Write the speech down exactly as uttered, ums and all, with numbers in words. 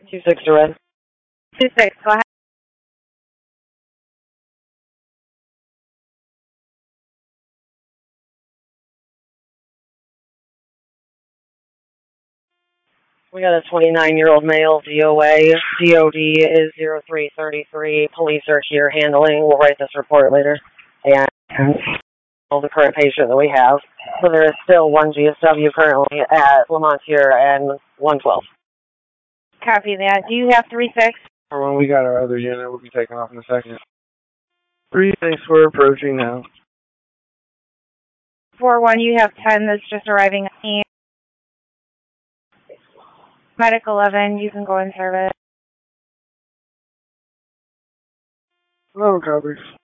two six to red. two six, go ahead. We got a twenty-nine-year-old male D O A. D O D is zero three three three. Police are here handling. We'll write this report later. And all the current patient that we have. So there is still one G S W currently at Lamontier and one twelve. Copy that. Do you have three six? When we got our other unit, we'll be taking off in a second. three six, we're approaching now. four one, you have ten that's just arriving. Medic eleven, you can go in service. Hello, recovery.